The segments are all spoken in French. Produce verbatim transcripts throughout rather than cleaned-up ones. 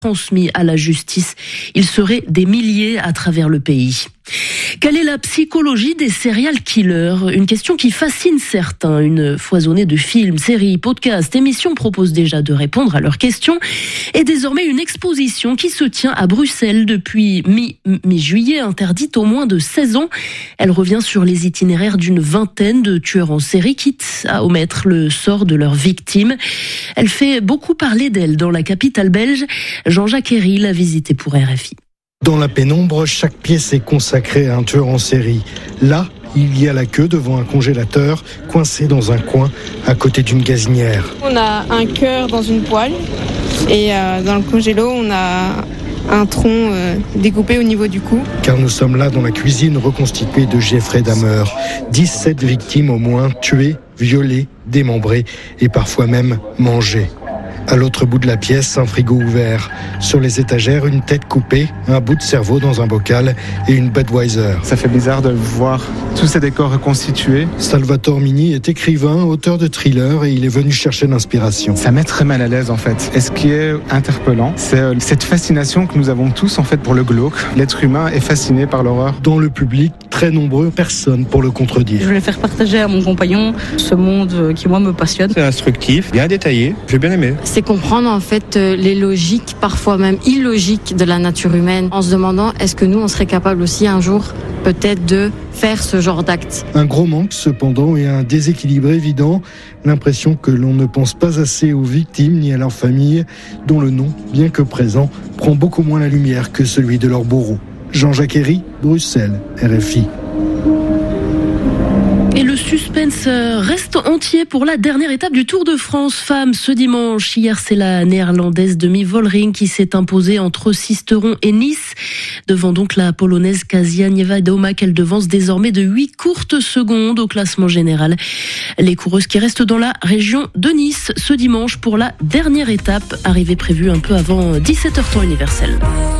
transmis à la justice. Ils seraient des milliers à travers le pays. Quelle est la psychologie des serial killers ? Une question qui fascine certains. Une foisonnée de films, séries, podcasts, émissions propose déjà de répondre à leurs questions. Et désormais une exposition qui se tient à Bruxelles depuis mi- mi-juillet, interdite aux moins de seize ans. Elle revient sur les itinéraires d'une vingtaine de tueurs en série, quitte à omettre le sort de leurs victimes. Elle fait beaucoup parler d'elle dans la capitale belge. Jean-Jacques Herry l'a visitée pour R F I. Dans la pénombre, chaque pièce est consacrée à un tueur en série. Là, il y a la queue devant un congélateur, coincé dans un coin, à côté d'une gazinière. On a un cœur dans une poêle et euh, dans le congélo, on a un tronc euh, découpé au niveau du cou. Car nous sommes là dans la cuisine reconstituée de Jeffrey Dahmer. dix-sept victimes au moins, tuées, violées, démembrées et parfois même mangées. À l'autre bout de la pièce, un frigo ouvert. Sur les étagères, une tête coupée, un bout de cerveau dans un bocal et une Budweiser. Ça fait bizarre de voir tous ces décors reconstitués. Salvatore Mini est écrivain, auteur de thrillers et il est venu chercher l'inspiration. Ça met très mal à l'aise en fait. Et ce qui est interpellant, c'est cette fascination que nous avons tous en fait pour le glauque. L'être humain est fasciné par l'horreur. Dans le public, très nombreux, personne pour le contredire. Je voulais faire partager à mon compagnon ce monde qui moi me passionne. C'est instructif, bien détaillé, j'ai bien aimé. C'est comprendre en fait les logiques, parfois même illogiques de la nature humaine, en se demandant est-ce que nous on serait capable aussi un jour peut-être de faire ce genre d'acte. Un gros manque cependant et un déséquilibre évident, l'impression que l'on ne pense pas assez aux victimes ni à leurs familles, dont le nom, bien que présent, prend beaucoup moins la lumière que celui de leurs bourreaux. Jean-Jacques Herry, Bruxelles, R F I. Et le suspense reste entier pour la dernière étape du Tour de France Femmes ce dimanche. Hier, c'est la néerlandaise Demi Vollering qui s'est imposée entre Sisteron et Nice. Devant donc la polonaise Kasia Niewiadoma qu'elle devance désormais de huit courtes secondes au classement général. Les coureuses qui restent dans la région de Nice ce dimanche pour la dernière étape, arrivée prévue un peu avant dix-sept heures temps universel.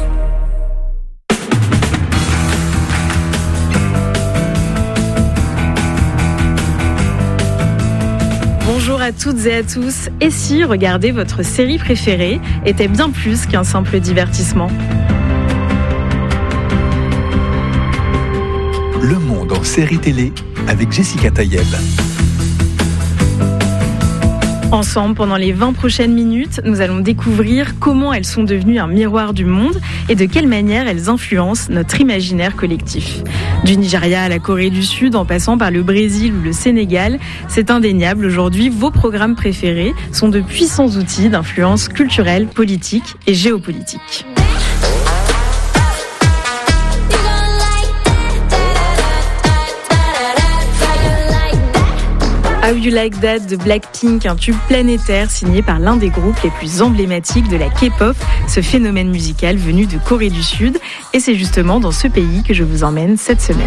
Bonjour à toutes et à tous. Et si regarder votre série préférée était bien plus qu'un simple divertissement ? Le monde en série télé avec Jessica Tayeb. Ensemble, pendant les vingt prochaines minutes, nous allons découvrir comment elles sont devenues un miroir du monde et de quelle manière elles influencent notre imaginaire collectif. Du Nigeria à la Corée du Sud, en passant par le Brésil ou le Sénégal, c'est indéniable. Aujourd'hui, vos programmes préférés sont de puissants outils d'influence culturelle, politique et géopolitique. How You Like That de Blackpink, un tube planétaire signé par l'un des groupes les plus emblématiques de la K-pop, ce phénomène musical venu de Corée du Sud. Et c'est justement dans ce pays que je vous emmène cette semaine.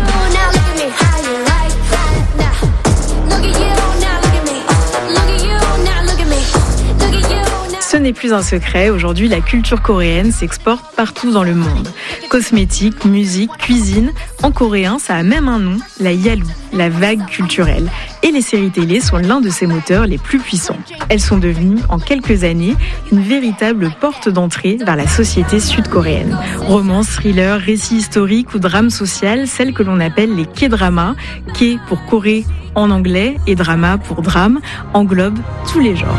Ce n'est plus un secret, aujourd'hui la culture coréenne s'exporte partout dans le monde. Cosmétiques, musique, cuisine, en coréen ça a même un nom, la Hallyu, la vague culturelle. Et les séries télé sont l'un de ses moteurs les plus puissants. Elles sont devenues, en quelques années, une véritable porte d'entrée vers la société sud-coréenne. Romance, thriller, récits historiques ou drame social, celles que l'on appelle les K-dramas, K pour Corée en anglais et drama pour drame, englobent tous les genres.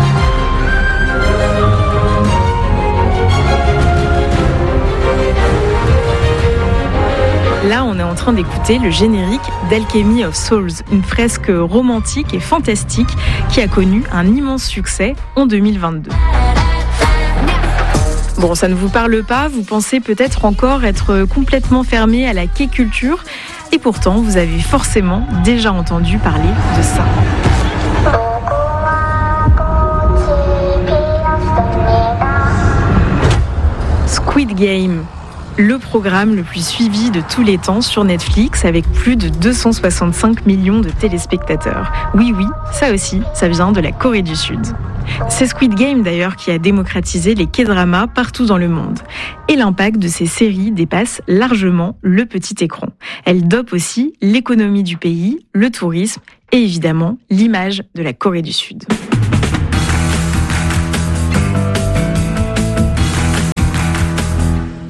Là, on est en train d'écouter le générique d'Alchemy of Souls, une fresque romantique et fantastique qui a connu un immense succès en deux mille vingt-deux. Bon, ça ne vous parle pas, vous pensez peut-être encore être complètement fermé à la K-culture, et pourtant, vous avez forcément déjà entendu parler de ça. Squid Game. Le programme le plus suivi de tous les temps sur Netflix avec plus de deux cent soixante-cinq millions de téléspectateurs. Oui, oui, ça aussi, ça vient de la Corée du Sud. C'est Squid Game d'ailleurs qui a démocratisé les K-dramas partout dans le monde. Et l'impact de ces séries dépasse largement le petit écran. Elles dopent aussi l'économie du pays, le tourisme et évidemment l'image de la Corée du Sud.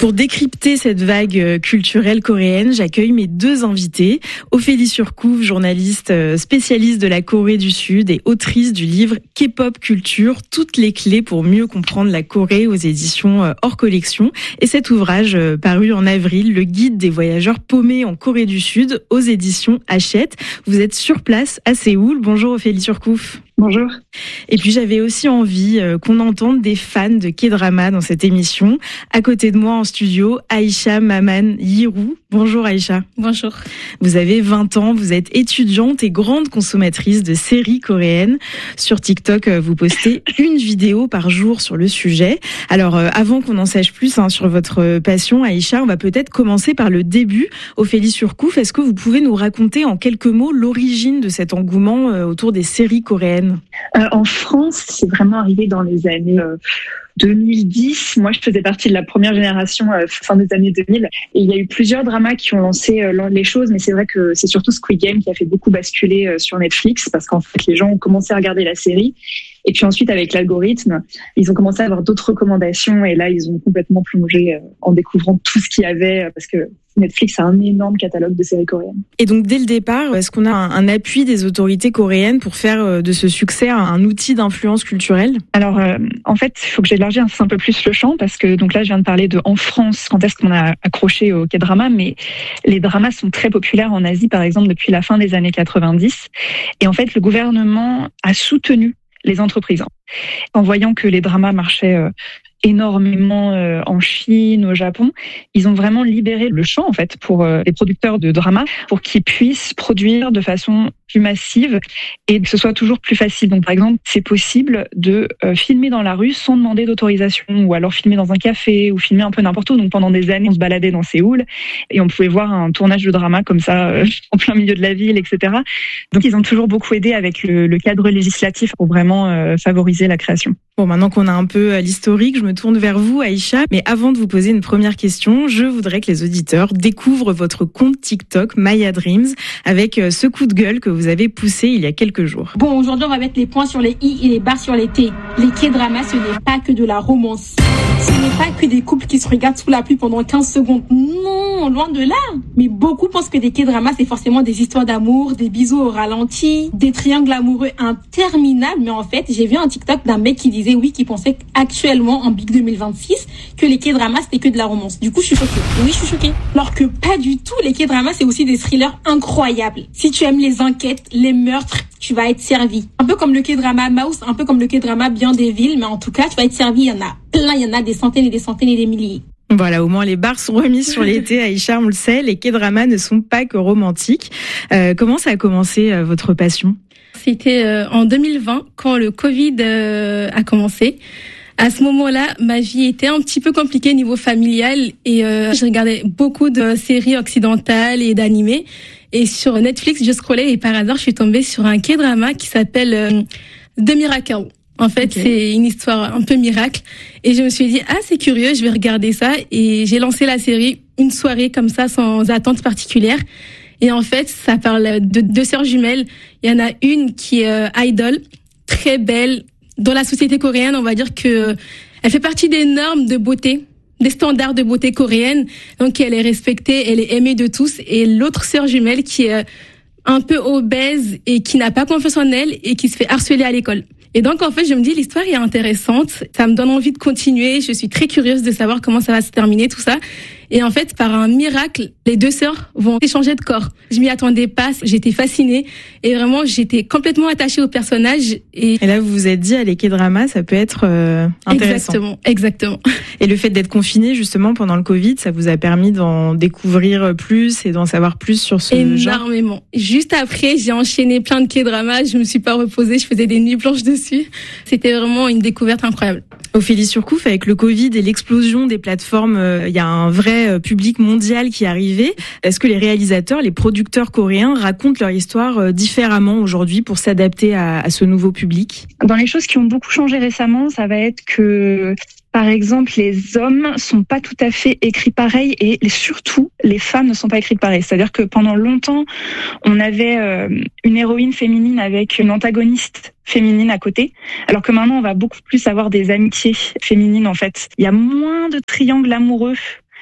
Pour décrypter cette vague culturelle coréenne, j'accueille mes deux invités. Ophélie Surcouf, journaliste spécialiste de la Corée du Sud et autrice du livre K-pop Culture, toutes les clés pour mieux comprendre la Corée aux éditions hors collection. Et cet ouvrage paru en avril, le guide des voyageurs paumés en Corée du Sud aux éditions Hachette. Vous êtes sur place à Séoul. Bonjour Ophélie Surcouf. Bonjour. Et puis j'avais aussi envie euh, qu'on entende des fans de K-drama dans cette émission. À côté de moi en studio, Aïcha Maman Yirou. Bonjour Aïcha. Bonjour. Vous avez vingt ans, vous êtes étudiante et grande consommatrice de séries coréennes. Sur TikTok, vous postez une vidéo par jour sur le sujet. Alors euh, avant qu'on en sache plus hein, sur votre passion, Aïcha, on va peut-être commencer par le début. Ophélie Surcouf, est-ce que vous pouvez nous raconter en quelques mots l'origine de cet engouement euh, autour des séries coréennes ? Euh, en France, c'est vraiment arrivé dans les années euh, deux mille dix. Moi, je faisais partie de la première génération euh, fin des années deux mille. Et il y a eu plusieurs dramas qui ont lancé euh, les choses, mais c'est vrai que c'est surtout Squid Game qui a fait beaucoup basculer euh, sur Netflix, parce qu'en fait, les gens ont commencé à regarder la série. Et puis ensuite, avec l'algorithme, ils ont commencé à avoir d'autres recommandations. Et là, ils ont complètement plongé euh, en découvrant tout ce qu'il y avait, parce que Netflix a un énorme catalogue de séries coréennes. Et donc, dès le départ, est-ce qu'on a un, un appui des autorités coréennes pour faire de ce succès un outil d'influence culturelle ? Alors, euh, en fait, il faut que j'élargisse un peu plus le champ, parce que donc là, je viens de parler de en France, quand est-ce qu'on a accroché au K-drama, mais les dramas sont très populaires en Asie, par exemple, depuis la fin des années quatre-vingt-dix. Et en fait, le gouvernement a soutenu les entreprises. En voyant que les dramas marchaient euh, énormément euh, en Chine, au Japon, ils ont vraiment libéré le champ en fait pour euh, les producteurs de dramas, pour qu'ils puissent produire de façon plus massive et que ce soit toujours plus facile. Donc par exemple, c'est possible de euh, filmer dans la rue sans demander d'autorisation, ou alors filmer dans un café, ou filmer un peu n'importe où. Donc pendant des années, on se baladait dans Séoul et on pouvait voir un tournage de drama comme ça euh, en plein milieu de la ville, et cetera. Donc ils ont toujours beaucoup aidé avec le, le cadre législatif pour vraiment euh, favoriser la création. Bon, maintenant qu'on a un peu l'historique, je me tourne vers vous, Aïcha. Mais avant de vous poser une première question, je voudrais que les auditeurs découvrent votre compte TikTok Maya Dreams avec ce coup de gueule que vous avez poussé il y a quelques jours. Bon, aujourd'hui, on va mettre les points sur les i et les barres sur les t. Les K-dramas, ce n'est pas que de la romance. Ce n'est pas que des couples qui se regardent sous la pluie pendant quinze secondes. Non, loin de là. Mais beaucoup pensent que des K-dramas, c'est forcément des histoires d'amour, des bisous au ralenti, des triangles amoureux interminables. Mais en fait, j'ai vu un TikTok d'un mec qui disait oui, qui pensait actuellement en Big deux mille vingt-six que les K-dramas c'était que de la romance. Du coup, je suis choquée. Oui, je suis choquée. Alors que pas du tout. Les K-dramas, c'est aussi des thrillers incroyables. Si tu aimes les enquêtes, les meurtres, tu vas être servi. Un peu comme le K-drama Mouse, un peu comme le K-drama Bien des villes, mais en tout cas, tu vas être servi. Il y en a plein, il y en a des centaines et des centaines et des milliers. Voilà, au moins les barres sont remises sur l'été. Aïcha, on le sait, les K-dramas ne sont pas que romantiques. Euh, comment ça a commencé euh, votre passion ? C'était euh, en deux mille vingt, quand le Covid euh, a commencé. À ce moment-là, ma vie était un petit peu compliquée niveau familial et euh, je regardais beaucoup de séries occidentales et d'animés. Et sur Netflix, je scrollais et par hasard, je suis tombée sur un K-drama qui s'appelle euh, The Miracle. En fait, okay. C'est une histoire un peu miracle. Et je me suis dit, ah, c'est curieux, je vais regarder ça. Et j'ai lancé la série une soirée comme ça, sans attente particulière. Et en fait, ça parle de deux sœurs jumelles. Il y en a une qui est euh, idol, très belle. Dans la société coréenne, on va dire que euh, elle fait partie des normes de beauté, des standards de beauté coréenne. Donc, elle est respectée, elle est aimée de tous. Et l'autre sœur jumelle qui est euh, un peu obèse et qui n'a pas confiance en elle et qui se fait harceler à l'école. Et donc, en fait, je me dis, l'histoire est intéressante. Ça me donne envie de continuer. Je suis très curieuse de savoir comment ça va se terminer, tout ça. Et en fait, par un miracle, les deux sœurs vont échanger de corps. Je m'y attendais pas. J'étais fascinée. Et vraiment, j'étais complètement attachée au personnage. Et, et là, vous vous êtes dit, les K-dramas, ça peut être euh, intéressant. Exactement, exactement. Et le fait d'être confiné, justement, pendant le Covid, ça vous a permis d'en découvrir plus et d'en savoir plus sur ce Énormément. genre? Énormément. Juste après, j'ai enchaîné plein de K-dramas. Je me suis pas reposée. Je faisais des nuits blanches dessus. C'était vraiment une découverte incroyable. Ophélie Surcouf, avec le Covid et l'explosion des plateformes, il euh, y a un vrai euh, public mondial qui est arrivé. Est-ce que les réalisateurs, les producteurs coréens racontent leur histoire euh, différemment aujourd'hui pour s'adapter à, à ce nouveau public? Dans les choses qui ont beaucoup changé récemment, ça va être que, par exemple, les hommes sont pas tout à fait écrits pareil et surtout, les femmes ne sont pas écrites pareil. C'est-à-dire que pendant longtemps, on avait euh, une héroïne féminine avec une antagoniste féminine à côté, alors que maintenant on va beaucoup plus avoir des amitiés féminines en fait. Il y a moins de triangles amoureux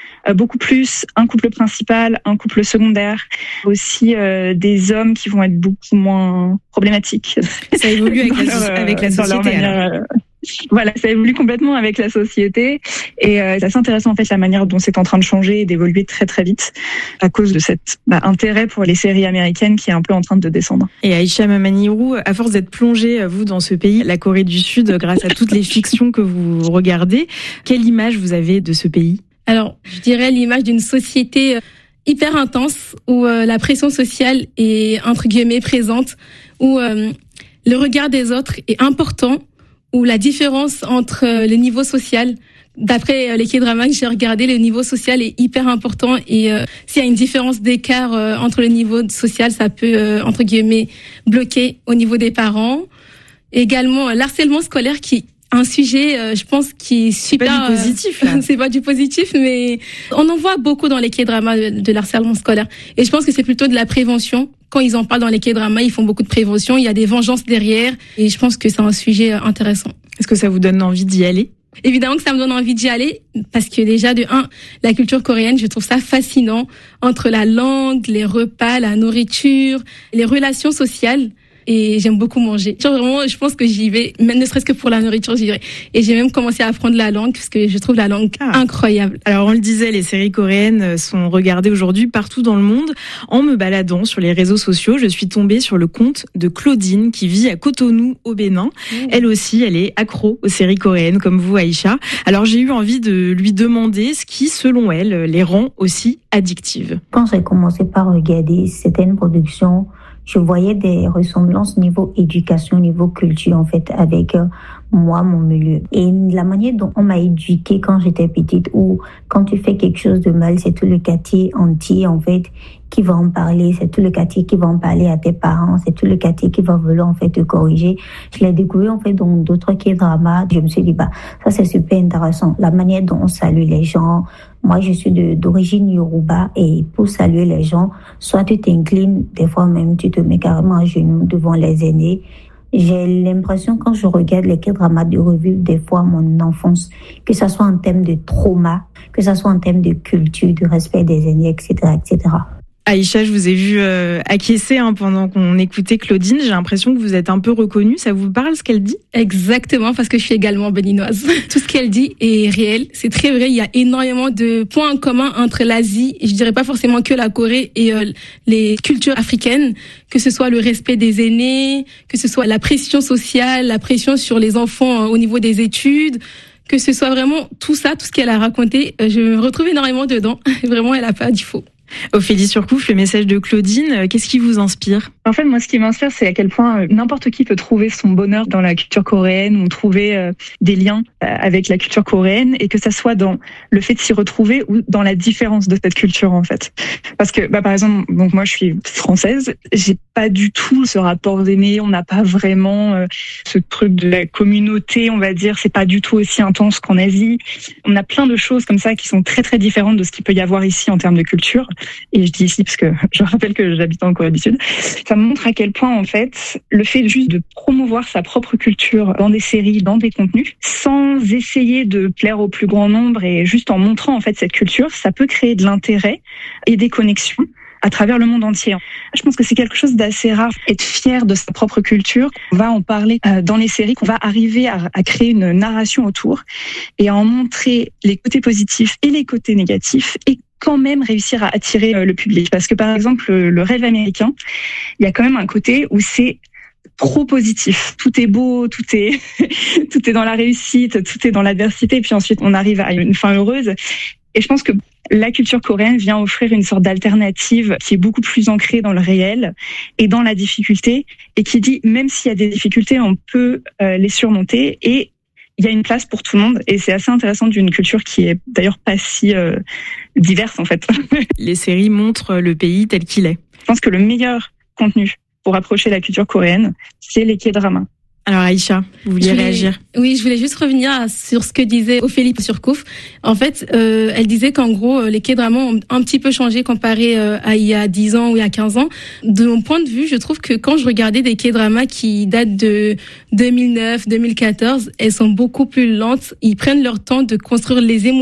euh, beaucoup plus un couple principal, un couple secondaire, aussi euh, des hommes qui vont être beaucoup moins problématiques. Ça évolue avec, la, leur, avec la société. Manière, alors. Euh, Voilà, ça évolue complètement avec la société et euh, c'est assez intéressant en fait la manière dont c'est en train de changer et d'évoluer très très vite à cause de cet bah, intérêt pour les séries américaines qui est un peu en train de descendre. Et Aïcha Mamaniru, à force d'être plongée vous dans ce pays, la Corée du Sud, grâce à toutes les fictions que vous regardez, quelle image vous avez de ce pays ? Alors, je dirais l'image d'une société hyper intense où euh, la pression sociale est entre guillemets présente, où euh, le regard des autres est important, où la différence entre le niveau social, d'après les K-dramas que j'ai regardé, le niveau social est hyper important et euh, s'il y a une différence d'écart euh, entre le niveau social, ça peut, euh, entre guillemets, bloquer au niveau des parents. Également, l'harcèlement scolaire qui est un sujet, euh, je pense, qui est super... C'est pas du positif, là. Euh, c'est pas du positif, mais on en voit beaucoup dans les K-dramas de, de l'harcèlement scolaire. Et je pense que c'est plutôt de la prévention. Quand ils en parlent dans les K-dramas, ils font beaucoup de prévention. Il y a des vengeances derrière. Et je pense que c'est un sujet intéressant. Est-ce que ça vous donne envie d'y aller ? Évidemment que ça me donne envie d'y aller. Parce que déjà, de un, la culture coréenne, je trouve ça fascinant. Entre la langue, les repas, la nourriture, les relations sociales. Et j'aime beaucoup manger. Genre vraiment, je pense que j'y vais, même ne serait-ce que pour la nourriture, j'y vais. Et j'ai même commencé à apprendre la langue, parce que je trouve la langue ah. incroyable. Alors, on le disait, les séries coréennes sont regardées aujourd'hui partout dans le monde. En me baladant sur les réseaux sociaux, je suis tombée sur le compte de Claudine, qui vit à Cotonou, au Bénin. Mmh. Elle aussi, elle est accro aux séries coréennes, comme vous, Aïcha. Alors, j'ai eu envie de lui demander ce qui, selon elle, les rend aussi addictives. Quand j'ai commencé par regarder certaines productions, je voyais des ressemblances niveau éducation, niveau culture, en fait, avec euh, moi, mon milieu. Et la manière dont on m'a éduquée quand j'étais petite, où quand tu fais quelque chose de mal, c'est tout le quartier entier, en fait, qui va en parler, c'est tout le quartier qui va en parler à tes parents, c'est tout le quartier qui va vouloir, en fait, te corriger. Je l'ai découvert, en fait, dans d'autres K-dramas. Je me suis dit, bah, ça, c'est super intéressant. La manière dont on salue les gens. Moi, je suis de, d'origine Yoruba et pour saluer les gens, soit tu t'inclines, des fois même tu te mets carrément à genoux devant les aînés. J'ai l'impression, quand je regarde les K-dramas, de revivre des fois mon enfance, que ça soit en termes de trauma, que ça soit en termes de culture, de respect des aînés, et cetera, et cetera. Aïcha, je vous ai vu euh, acquiescer hein, pendant qu'on écoutait Claudine. J'ai l'impression que vous êtes un peu reconnue. Ça vous parle ce qu'elle dit ? Exactement, parce que je suis également béninoise. Tout ce qu'elle dit est réel. C'est très vrai. Il y a énormément de points en commun entre l'Asie, je dirais pas forcément que la Corée, et euh, les cultures africaines, que ce soit le respect des aînés, que ce soit la pression sociale, la pression sur les enfants euh, au niveau des études, que ce soit vraiment tout ça, tout ce qu'elle a raconté. Euh, je me retrouve énormément dedans. Vraiment, elle a pas dit faux. Ophélie Surcouf, le message de Claudine, qu'est-ce qui vous inspire ? En fait, moi, ce qui m'inspire, c'est à quel point n'importe qui peut trouver son bonheur dans la culture coréenne ou trouver euh, des liens avec la culture coréenne, et que ça soit dans le fait de s'y retrouver ou dans la différence de cette culture, en fait. Parce que, bah, par exemple, donc moi, je suis française, j'ai pas du tout ce rapport d'aîné, on n'a pas vraiment euh, ce truc de la communauté, on va dire, c'est pas du tout aussi intense qu'en Asie. On a plein de choses comme ça qui sont très très différentes de ce qu'il peut y avoir ici en termes de culture. Et je dis ici parce que je rappelle que j'habite en Corée du Sud. Ça me montre à quel point, en fait, le fait juste de promouvoir sa propre culture dans des séries, dans des contenus, sans essayer de plaire au plus grand nombre et juste en montrant, en fait, cette culture, ça peut créer de l'intérêt et des connexions à travers le monde entier. Je pense que c'est quelque chose d'assez rare, être fier de sa propre culture. On va en parler dans les séries, qu'on va arriver à, à créer une narration autour et à en montrer les côtés positifs et les côtés négatifs, et quand même réussir à attirer le public. Parce que, par exemple, le rêve américain, il y a quand même un côté où c'est trop positif. Tout est beau, tout est, tout est dans la réussite, tout est dans l'adversité, puis ensuite on arrive à une fin heureuse. Et je pense que la culture coréenne vient offrir une sorte d'alternative qui est beaucoup plus ancrée dans le réel et dans la difficulté, et qui dit, même s'il y a des difficultés, on peut euh, les surmonter, et il y a une place pour tout le monde. Et c'est assez intéressant d'une culture qui est d'ailleurs pas si euh, diverse, en fait. Les séries montrent le pays tel qu'il est. Je pense que le meilleur contenu pour approcher la culture coréenne, c'est les K-dramas. Alors Aïcha, vous vouliez voulais, réagir ? Oui, je voulais juste revenir sur ce que disait Ophélie Surcouf. En fait, euh, elle disait qu'en gros, les K-dramas ont un petit peu changé comparé euh, à il y a dix ans ou il y a quinze ans. De mon point de vue, je trouve que quand je regardais des K-dramas qui datent de deux mille neuf, deux mille quatorze, elles sont beaucoup plus lentes. Ils prennent leur temps de construire les émotions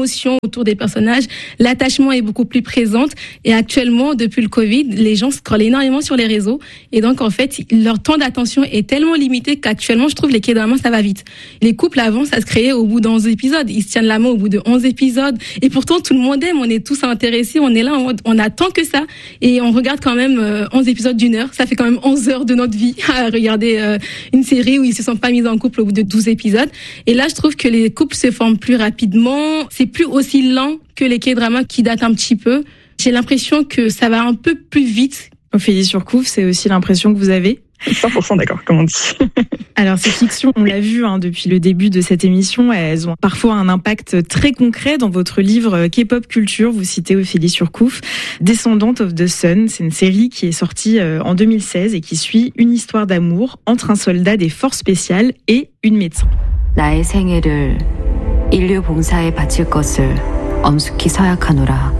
autour des personnages, l'attachement est beaucoup plus présent. Et actuellement, depuis le Covid, les gens scrollent énormément sur les réseaux. Et donc, en fait, leur temps d'attention est tellement limité qu'actuellement, je trouve les K-dramas, ça va vite. Les couples avant, ça se créait au bout d'onze épisodes. Ils se tiennent la main au bout de onze épisodes. Et pourtant, tout le monde aime. On est tous intéressés. On est là, on, on attend que ça. Et on regarde quand même euh, onze épisodes d'une heure. Ça fait quand même onze heures de notre vie à regarder euh, une série où ils se sont pas mis en couple au bout de douze épisodes. Et là, je trouve que les couples se forment plus rapidement. C'est plus aussi lent que les K-dramas qui datent un petit peu. J'ai l'impression que ça va un peu plus vite. Ophélie Surcouf, c'est aussi l'impression que vous avez ? cent pour cent d'accord, comme on dit. Alors ces fictions, on l'a vu hein, depuis le début de cette émission, elles ont parfois un impact très concret. Dans votre livre K-pop Culture, vous citez Ophélie Surcouf, Descendant of the Sun. C'est une série qui est sortie en deux mille seize et qui suit une histoire d'amour entre un soldat des forces spéciales et une médecin. 나의 생애를 인류 봉사에 바칠 것을 엄숙히 서약하노라.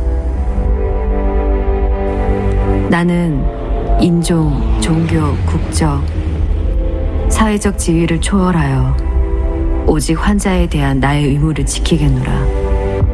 나는 인종, 종교, 국적, 사회적 지위를 초월하여 오직 환자에 대한 나의 의무를 지키겠노라.